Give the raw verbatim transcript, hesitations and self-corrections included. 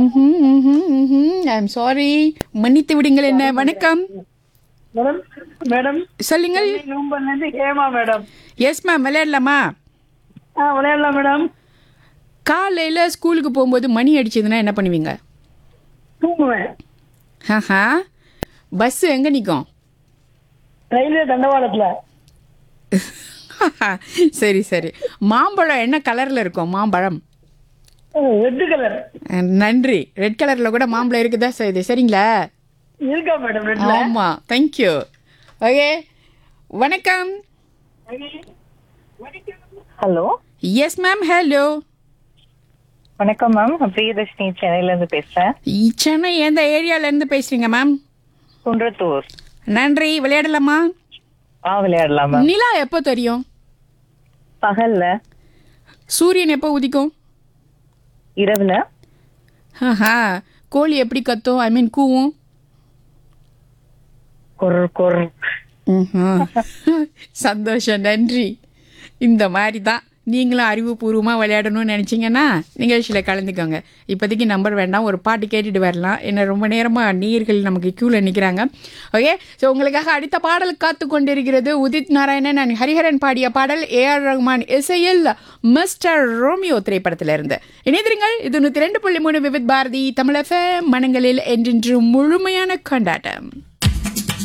I am sorry, மன்னித்து விடுங்கள். என்ன வணக்கம் மேடம் மேடம் சொல்லுங்கள். நூம்பல்லேருந்து ஹேமா மேடம். எஸ் மேம், விளையாடலாமா? ஆ விளையாடலாம் மேடம். காலையில் ஸ்கூலுக்கு போகும்போது மணி அடிச்சதுன்னா என்ன பண்ணுவீங்க? தூங்குவேன். ஆஹா, பஸ்ஸு எங்கே நிற்கும்? ரயில்வே தண்டவாளத்தில். சரி சரி. மாம்பழம் என்ன கலரில் இருக்கும்? மாம்பழம் ரெட் கலர். நன்றி. ரெட் கலரில் கூட மாம்பழம் இருக்குதா? சரி சரிங்களா? இருக்கா மேடம் ரெட்ல? ஆமாம், தேங்க்யூ. ஓகே, வணக்கம். ஹலோ. Yes ma'am, hello. வணக்கம் மேம், நான் பிரியதர்ஷினி சென்னையிலேருந்து பேசுகிறேன். சென்னை எந்த ஏரியாவிலேருந்து பேசுகிறீங்க மேம்? குன்றத்தூர். நன்றி. விளையாடலாமா? ஆ விளையாடலாம் மேம். நிலா எப்போ தெரியும்? பகல்ல. சூரியன் எப்போ உதிக்கும்? இரவுல. ஆஹா, கோழி எப்படி கத்தும்? ஐ மீன் கூவும்? கொர் கொர். சந்தோஷம், நன்றி. இந்த மாதிரி தான் நீங்களும் அறிவுபூர்வமாக விளையாடணும்னு நினச்சிங்கன்னா நிகழ்ச்சியில் கலந்துக்கோங்க. இப்போதைக்கு நம்பர் வேண்டாம், ஒரு பாட்டு கேட்டுட்டு வரலாம். என்ன ரொம்ப நேரமாக நீர்கள் நமக்கு க்யூவில் நிற்கிறாங்க. ஓகே, ஸோ உங்களுக்காக அடுத்த பாடல் காத்து கொண்டிருக்கிறது. உதித் நாராயணன் அண்ட் ஹரிஹரன் பாடிய பாடல், ஏஆர் ரஹ்மான் இசையில் மிஸ்டர் ரோமியோ திரைப்படத்தில் இருந்து. இணைந்திருங்கள். இது நூற்றி ரெண்டு புள்ளி மூணு விவித் பாரதி தமிழ் எஃப்எம், மனங்களில் என்றென்று முழுமையான கொண்டாட்டம்.